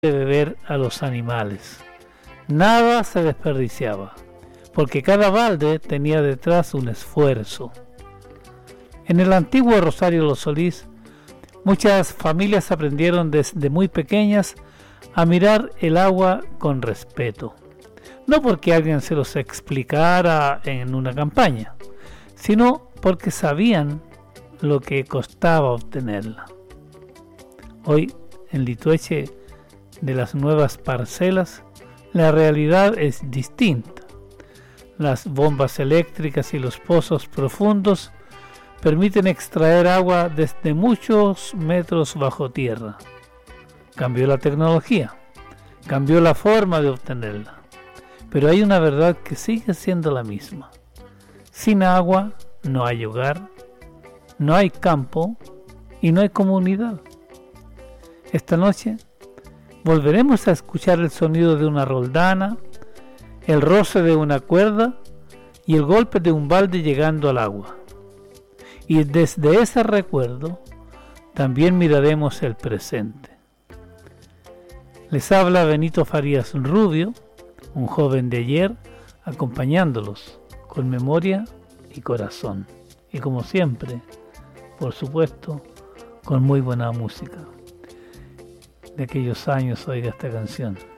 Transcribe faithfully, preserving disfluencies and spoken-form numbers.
de beber a los animales. Nada se desperdiciaba, porque cada balde tenía detrás un esfuerzo. En el antiguo Rosario Los Solís, muchas familias aprendieron desde muy pequeñas a mirar el agua con respeto. No porque alguien se los explicara en una campaña, sino porque sabían lo que costaba obtenerla. Hoy, en Litueche, de las nuevas parcelas, la realidad es distinta. Las bombas eléctricas y los pozos profundos permiten extraer agua desde muchos metros bajo tierra. Cambió la tecnología, cambió la forma de obtenerla, pero hay una verdad que sigue siendo la misma. Sin agua no hay hogar, no hay campo y no hay comunidad. Esta noche volveremos a escuchar el sonido de una roldana, el roce de una cuerda y el golpe de un balde llegando al agua. Y desde ese recuerdo también miraremos el presente. Les habla Benito Farías Rubio, un joven de ayer, acompañándolos con memoria y corazón. Y como siempre, por supuesto, con muy buena música. De aquellos años, oiga esta canción.